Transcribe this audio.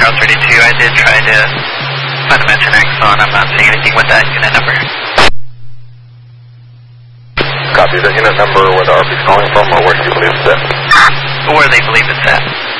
Charles 32, I did try to find a Metronix on. I'm not seeing anything with that unit number. Copy. The unit number where the RP is calling from, or where do you believe it's at? Where they believe it's at.